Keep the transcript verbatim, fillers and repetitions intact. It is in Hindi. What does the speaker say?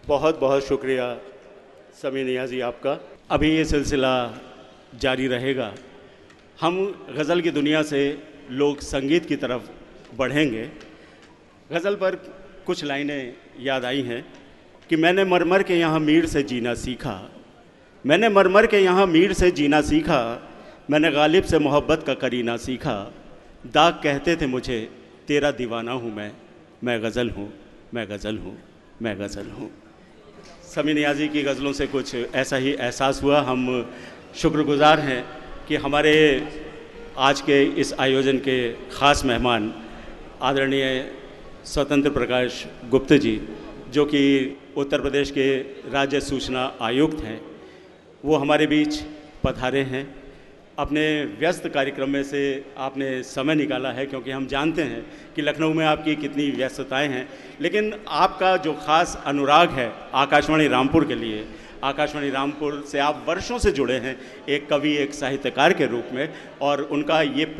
बहुत बहुत शुक्रिया समी नियाज़ी आपका। अभी ये सिलसिला जारी रहेगा। हम गज़ल की दुनिया से लोक संगीत की तरफ बढ़ेंगे। गज़ल पर कुछ लाइनें याद आई हैं कि मैंने मरमर के यहाँ मीर से जीना सीखा, मैंने मरमर के यहाँ मीर से जीना सीखा, मैंने गालिब से मोहब्बत का करीना सीखा। दाग कहते थे मुझे तेरा दीवाना हूँ मैं, मैं गज़ल हूँ, मैं गज़ल हूँ, मैं गज़ल हूँ। समी नियाज़ी की गज़लों से कुछ ऐसा ही एहसास हुआ। हम शुक्रगुज़ार हैं कि हमारे आज के इस आयोजन के ख़ास मेहमान आदरणीय स्वतंत्र प्रकाश गुप्त जी, जो कि उत्तर प्रदेश के राज्य सूचना आयुक्त हैं, वो हमारे बीच पधारे हैं। अपने व्यस्त कार्यक्रम में से आपने समय निकाला है, क्योंकि हम जानते हैं कि लखनऊ में आपकी कितनी व्यस्तताएं हैं, लेकिन आपका जो ख़ास अनुराग है आकाशवाणी रामपुर के लिए, आकाशवाणी रामपुर से आप वर्षों से जुड़े हैं एक कवि, एक साहित्यकार के रूप में, और उनका ये